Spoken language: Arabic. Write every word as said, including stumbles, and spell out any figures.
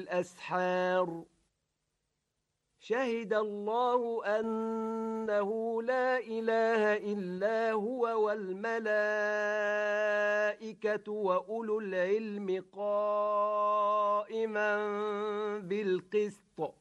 الأسحار شهد الله أنه لا إله إلا هو والملائكة وأولو العلم قائما بالقسط